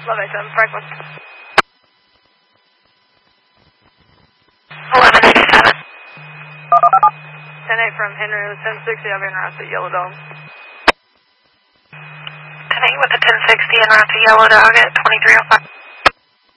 1187 Franklin. 1187. 10-8 from Henry with 1060, I've been around to Yellow Dog. 10-8 with the 1060 and route to Yellow Dog at 2305.